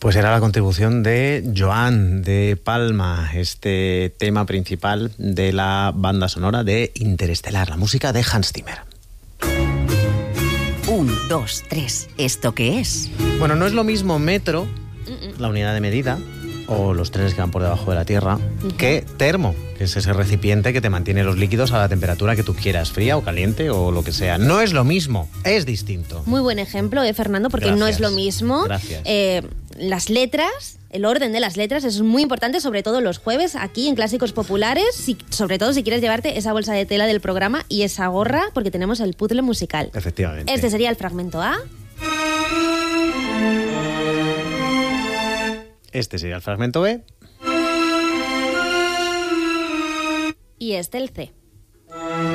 Pues era la contribución de Joan de Palma, este tema principal de la banda sonora de Interestelar, la música de Hans Zimmer. 1, 2, 3. ¿Esto qué es? Bueno, no es lo mismo metro, la unidad de medida, o los trenes que van por debajo de la Tierra, que termo, que es ese recipiente que te mantiene los líquidos a la temperatura que tú quieras, fría o caliente o lo que sea. No es lo mismo, es distinto. Muy buen ejemplo, Fernando, porque Gracias. no es lo mismo. Gracias. Las letras, el orden de las letras es muy importante, sobre todo los jueves, aquí en Clásicos Populares, sobre todo si quieres llevarte esa bolsa de tela del programa y esa gorra, porque tenemos el puzzle musical. Efectivamente. Este sería el fragmento A. Este sería el fragmento B. Y este el C.